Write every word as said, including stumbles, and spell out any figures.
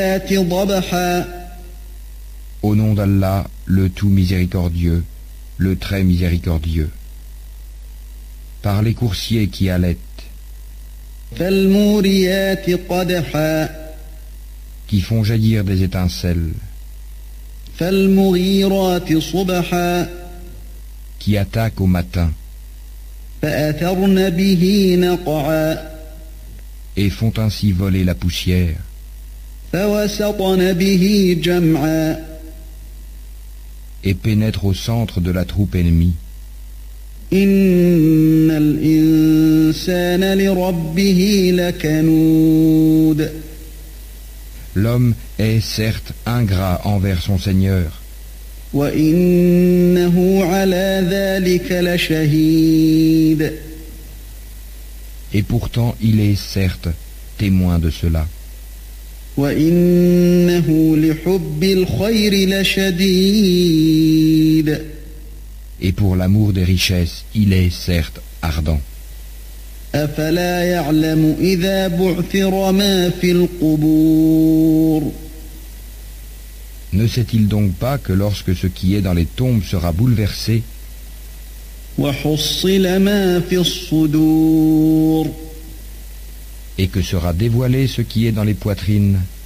Au nom d'Allah, le tout miséricordieux, le très miséricordieux. Par les coursiers qui allaitent, qui font jaillir des étincelles, qui attaquent au matin, et font ainsi voler la poussière, et pénètrent au centre de la troupe ennemie. L'homme est certes ingrat envers son Seigneur, et pourtant il est certes témoin de cela. Et pour l'amour des richesses, il est certes ardent. Ne sait-il donc pas que lorsque ce qui est dans les tombes sera bouleversé, et que sera dévoilé ce qui est dans les poitrines,